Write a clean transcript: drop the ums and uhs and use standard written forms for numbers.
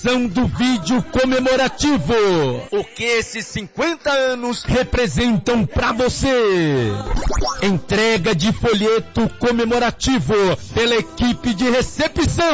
exibição do vídeo comemorativo. O que esses 50 anos representam para você. Entrega de folheto comemorativo pela equipe de recepção.